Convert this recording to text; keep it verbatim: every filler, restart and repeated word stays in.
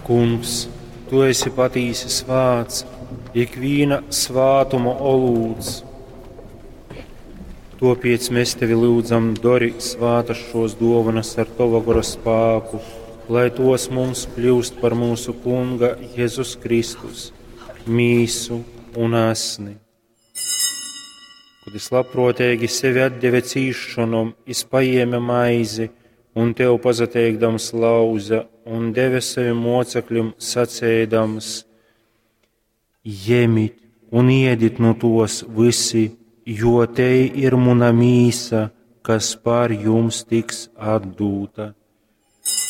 Kungs, Tu esi patīsi svāts, ikviena svātuma olūds. Tāpēc mēs Tevi lūdzam, dori svātas šos dāvanas ar Tava gara spēku, lai tos mums kļūst par mūsu Kunga Jēzus Kristus, mīsu un asni. Kad es labprātīgi sevi atdeve cīšanom, es paēmu maizi un Tev pazateikdams lauza un deve saviem mocekļiem sacēdams: Jemit un iedit no tos visi, jo te ir mana mīsa, kas par jums tiks atdūta.